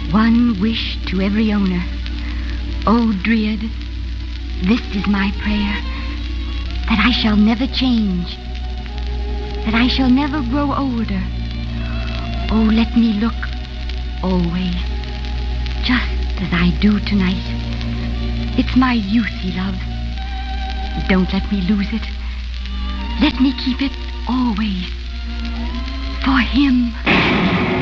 One wish to every owner. O Dryad, this is my prayer, that I shall never change, that I shall never grow older. Oh, let me look always just as I do tonight. It's my youth he loves. Don't let me lose it. Let me keep it always for him.